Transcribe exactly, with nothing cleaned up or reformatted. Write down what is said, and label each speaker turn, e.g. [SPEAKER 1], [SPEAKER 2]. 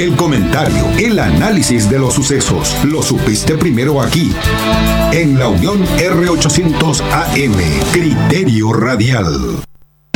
[SPEAKER 1] El comentario, el análisis de los sucesos, lo supiste primero aquí, en la Unión R ochocientos A M, Criterio Radial.